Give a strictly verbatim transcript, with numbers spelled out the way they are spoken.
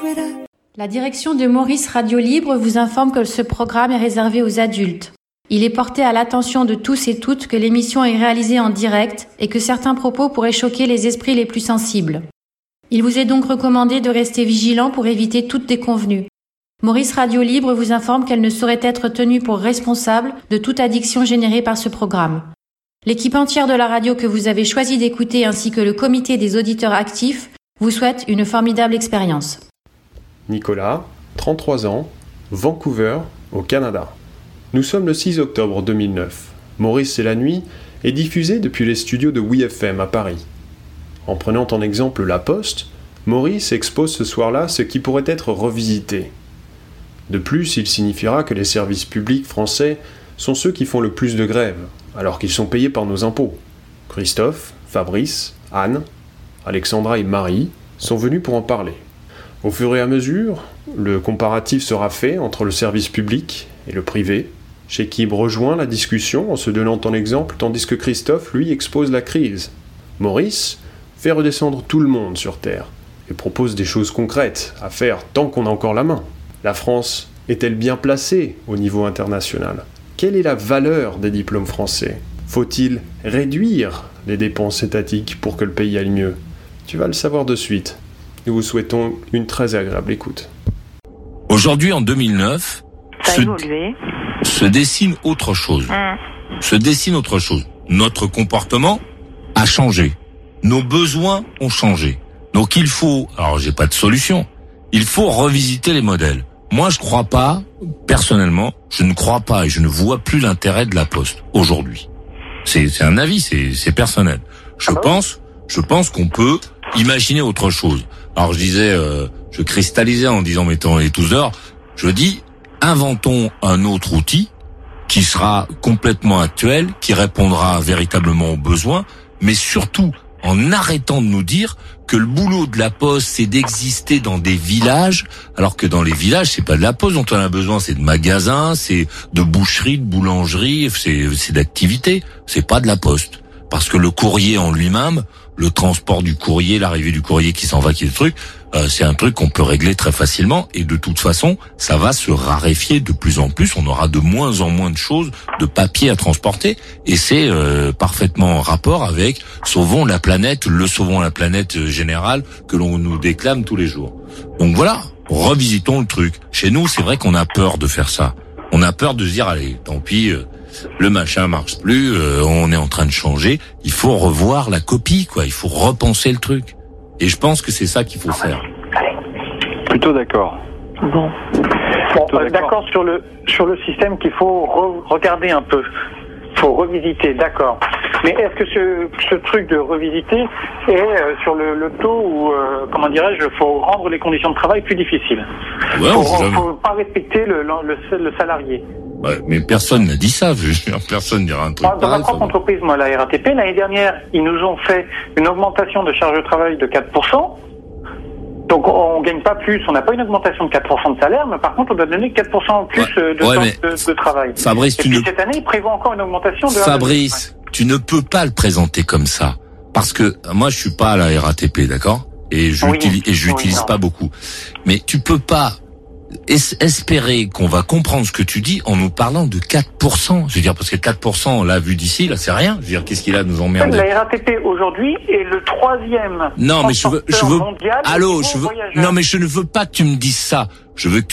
La direction de Maurice Radio Libre vous informe que ce programme est réservé aux adultes. Il est porté à l'attention de tous et toutes que l'émission est réalisée en direct et que certains propos pourraient choquer les esprits les plus sensibles. Il vous est donc recommandé de rester vigilant pour éviter toute déconvenue. Maurice Radio Libre vous informe qu'elle ne saurait être tenue pour responsable de toute addiction générée par ce programme. L'équipe entière de la radio que vous avez choisi d'écouter ainsi que le comité des auditeurs actifs vous souhaite une formidable expérience. Nicolas, trente-trois ans, Vancouver, au Canada. Nous sommes le six octobre deux mille neuf. Maurice et la nuit est diffusé depuis les studios de Oui F M à Paris. En prenant en exemple La Poste, Maurice expose ce soir-là ce qui pourrait être revisité. De plus, il signifiera que les services publics français sont ceux qui font le plus de grèves, alors qu'ils sont payés par nos impôts. Christophe, Fabrice, Anne, Alexandra et Marie sont venus pour en parler. Au fur et à mesure, le comparatif sera fait entre le service public et le privé. Chekib rejoint la discussion en se donnant en exemple, tandis que Christophe, lui, expose la crise. Maurice fait redescendre tout le monde sur Terre et propose des choses concrètes à faire tant qu'on a encore la main. La France est-elle bien placée au niveau international ? Quelle est la valeur des diplômes français ? Faut-il réduire les dépenses étatiques pour que le pays aille mieux ? Tu vas le savoir de suite. Nous vous souhaitons une très agréable écoute. Aujourd'hui, en deux mille neuf, Ça a se, évolué. se dessine autre chose. Mmh. Se dessine autre chose. Notre comportement a changé. Nos besoins ont changé. Donc il faut, alors j'ai pas de solution, il faut revisiter les modèles. Moi, je crois pas, personnellement, je ne crois pas et je ne vois plus l'intérêt de la Poste aujourd'hui. C'est, c'est un avis, c'est, c'est personnel. Je pense, je pense qu'on peut imaginer autre chose. Alors je disais, euh, je cristallisais en disant mettons les tous dehors. Je dis, inventons un autre outil qui sera complètement actuel, qui répondra véritablement aux besoins, mais surtout en arrêtant de nous dire que le boulot de la Poste, c'est d'exister dans des villages, alors que dans les villages, c'est pas de la Poste dont on a besoin, c'est de magasins, c'est de boucherie, de boulangerie, c'est, c'est d'activité, c'est pas de la Poste. Parce que le courrier en lui-même, le transport du courrier, l'arrivée du courrier qui s'en va, qui est le truc, euh, c'est un truc qu'on peut régler très facilement et de toute façon, ça va se raréfier de plus en plus. On aura de moins en moins de choses, de papier à transporter et c'est euh, parfaitement en rapport avec sauvons la planète, le sauvons la planète générale que l'on nous déclame tous les jours. Donc voilà, revisitons le truc. Chez nous, c'est vrai qu'on a peur de faire ça. On a peur de se dire allez, tant pis. Euh, le machin marche plus, euh, on est en train de changer, il faut revoir la copie, quoi, il faut repenser le truc. Et je pense que c'est ça qu'il faut faire. Plutôt d'accord. Bon. Bon, euh, d'accord sur le sur le système qu'il faut re- regarder un peu. Faut revisiter, d'accord. Mais est-ce que ce, ce truc de revisiter est euh, sur le, le taux où, euh, comment dirais-je, faut rendre les conditions de travail plus difficiles. Ouais, faut, jamais... faut pas respecter le, le, le salarié. Ouais, mais personne n'a dit ça, je veux dire, personne dira un truc Dans pareil, ma propre entreprise, moi, la R A T P, l'année dernière, ils nous ont fait une augmentation de charge de travail de quatre pour cent. Donc on gagne pas plus, on n'a pas une augmentation de quatre pour cent de salaire, mais par contre on doit donner quatre pour cent en plus ouais, de ouais, temps mais... de, de travail. Fabrice, et tu puis ne... cette année, ils prévoient encore une augmentation de... Fabrice, tu ne peux pas le présenter comme ça. Parce que moi je suis pas à la R A T P, d'accord ? Et je oui, l'utilise, et je l'utilise oui, pas beaucoup. Mais tu peux pas es- espérer qu'on va comprendre ce que tu dis en nous parlant de quatre pour cent. Je veux dire, parce que quatre pour cent, on l'a vu d'ici, là, c'est rien. Je veux dire, qu'est-ce qu'il a à nous emmerder ? La R A T P aujourd'hui est le troisième Non, mais je veux, je veux, mondial allô, je veux, voyageurs. non, mais je ne veux pas que tu me dises ça. Je veux que